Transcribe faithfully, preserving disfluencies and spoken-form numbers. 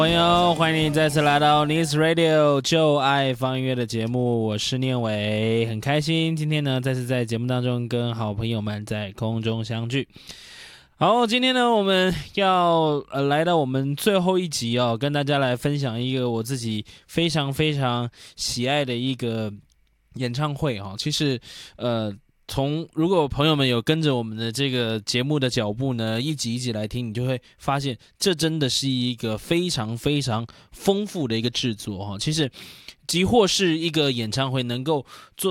朋友，欢迎你再次来到 Nice Radio 就爱放音乐的节目，我是念伟，很开心今天呢再次在节目当中跟好朋友们在空中相聚。好，今天呢我们要呃来到我们最后一集哦，跟大家来分享一个我自己非常非常喜爱的一个演唱会哦。其实呃。从如果朋友们有跟着我们的这个节目的脚步呢，一集一集来听，你就会发现这真的是一个非常非常丰富的一个制作哈。其实，即或是一个演唱会能够做